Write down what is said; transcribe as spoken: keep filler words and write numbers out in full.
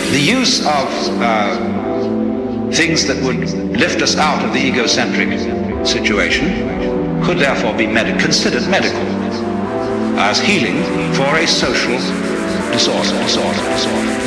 The use of uh, things that would lift us out of the egocentric situation could therefore be med- considered medical as healing for a social disorder, disorder, disorder.